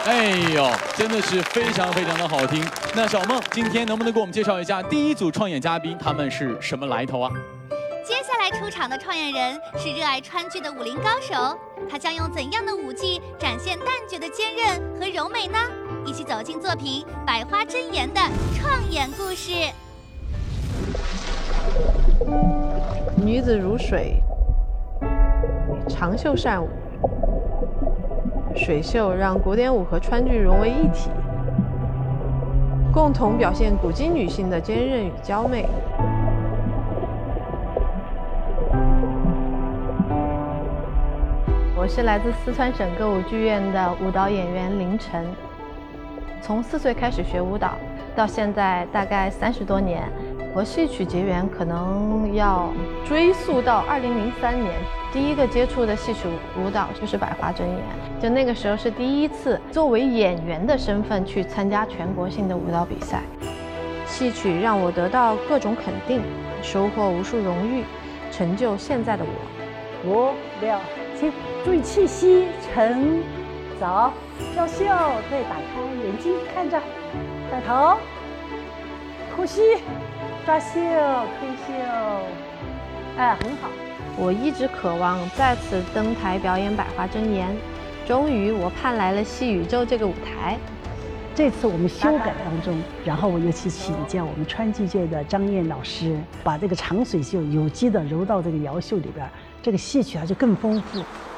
哎呦，真的是非常非常的好听。那小梦今天能不能给我们介绍一下第一组创演嘉宾，他们是什么来头啊？ 接下来出场的创演人是热爱川剧的武林高手，他将用怎样的武技展现旦角的坚韧和柔美呢？一起走进作品《百花争妍》的创演故事。 女子如水，长袖善舞。水袖让古典舞和川剧融为一体，共同表现古今女性的坚韧与娇媚。我是来自四川省歌舞剧院的舞蹈演员林晨，从4岁开始学舞蹈，到现在大概30多年。和戏曲结缘可能要追溯到2003年，第一个接触的戏曲舞蹈就是《百花争妍》，就那个时候是第一次作为演员的身份去参加全国性的舞蹈比赛。戏曲让我得到各种肯定，收获无数荣誉，成就现在的我。 5、6、7，注意气息，沉，走，笑笑，对，打开眼睛看着，带头，呼吸。抓袖、推袖，哎，很好。 我一直渴望再次登台表演《百花争妍》，终于我盼来了戏宇宙这个舞台。 这次我们修改当中，然后我又去请教我们川剧界的张燕老师，把这个长水袖有机的揉到这个瑶袖里边，这个戏曲它就更丰富。